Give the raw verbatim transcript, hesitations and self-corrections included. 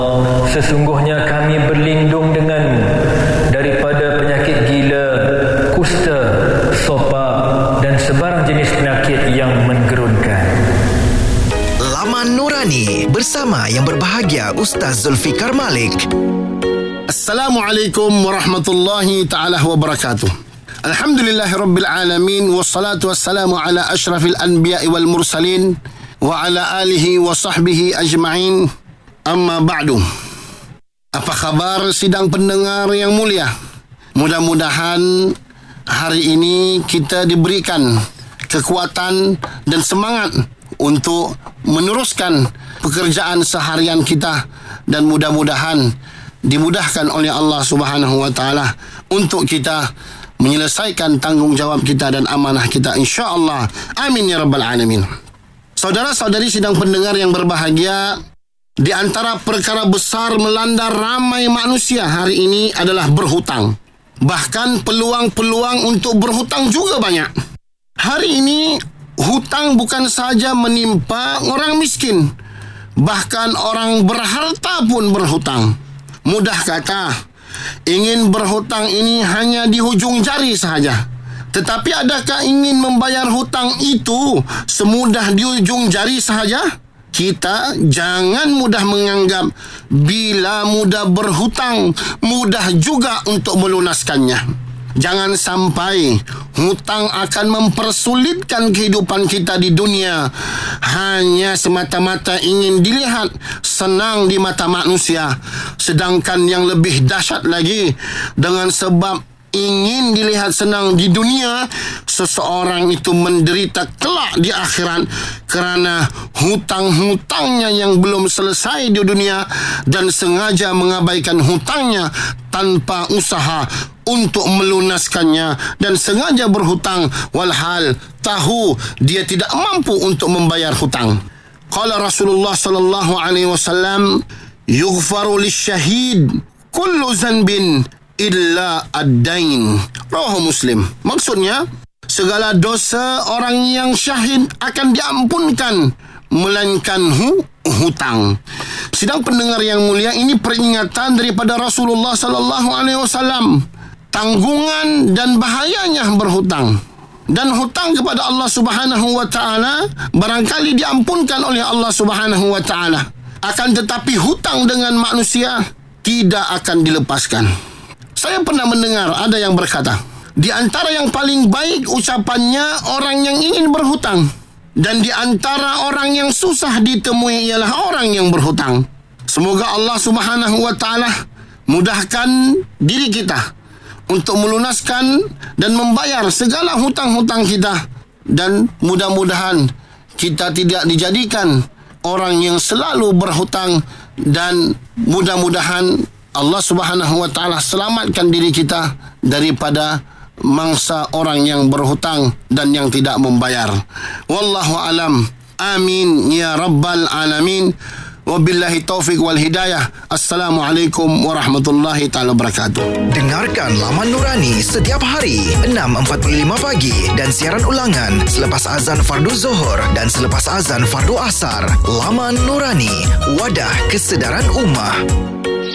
Sesungguhnya kami berlindung denganmu daripada penyakit gila, kusta, sopa dan sebarang jenis penyakit yang menggerunkan. Laman Nurani bersama yang berbahagia Ustaz Zulfikar Malik. Assalamualaikum warahmatullahi ta'ala wabarakatuh. Alhamdulillahirabbil alamin, wassalatu wassalamu ala asyrafil anbiya'i wal mursalin wa ala alihi wa sahbihi ajma'in. Amma ba'du. Apa khabar sidang pendengar yang mulia? Mudah-mudahan hari ini kita diberikan kekuatan dan semangat untuk meneruskan pekerjaan seharian kita, dan mudah-mudahan dimudahkan oleh Allah Subhanahu wa taala untuk kita menyelesaikan tanggungjawab kita dan amanah kita, insya-Allah. Amin ya rabbal alamin. Saudara-saudari sidang pendengar yang berbahagia, di antara perkara besar melanda ramai manusia hari ini adalah berhutang. Bahkan peluang-peluang untuk berhutang juga banyak. Hari ini hutang bukan saja menimpa orang miskin, bahkan orang berharta pun berhutang. Mudah kata, ingin berhutang ini hanya di hujung jari sahaja. Tetapi adakah ingin membayar hutang itu semudah di ujung jari sahaja? Kita jangan mudah menganggap bila mudah berhutang, mudah juga untuk melunaskannya. Jangan sampai hutang akan mempersulitkan kehidupan kita di dunia hanya semata-mata ingin dilihat senang di mata manusia. Sedangkan yang lebih dahsyat lagi, dengan sebab ingin dilihat senang di dunia, seseorang itu menderita kelak di akhirat kerana hutang-hutangnya yang belum selesai di dunia dan sengaja mengabaikan hutangnya tanpa usaha untuk melunaskannya, dan sengaja berhutang walhal tahu dia tidak mampu untuk membayar hutang. Qala Rasulullah sallallahu alaihi wasallam, yughfaru lisyahid kullu zanbin illa ad-dain. Rawahu Muslim. Maksudnya, segala dosa orang yang syahid akan diampunkan melainkan hu, hutang. Sidang pendengar yang mulia, ini peringatan daripada Rasulullah sallallahu alaihi wasallam, tanggungan dan bahayanya berhutang. Dan hutang kepada Allah Subhanahu wa taala barangkali diampunkan oleh Allah Subhanahu wa taala. Akan tetapi hutang dengan manusia tidak akan dilepaskan. Saya pernah mendengar ada yang berkata, di antara yang paling baik ucapannya orang yang ingin berhutang, dan di antara orang yang susah ditemui ialah orang yang berhutang. Semoga Allah Subhanahu wa taala mudahkan diri kita untuk melunaskan dan membayar segala hutang-hutang kita, dan mudah-mudahan kita tidak dijadikan orang yang selalu berhutang, dan mudah-mudahan Allah Subhanahu wa taala selamatkan diri kita daripada mangsa orang yang berhutang dan yang tidak membayar. Wallahu alam. Amin ya rabbal alamin. Wabillahi taufiq wal hidayah. Assalamualaikum warahmatullahi taala wabarakatuh. Dengarkan Laman Nurani setiap hari enam empat puluh lima pagi dan siaran ulangan selepas azan fardu Zuhur dan selepas azan fardu Asar. Laman Nurani, wadah kesedaran ummah.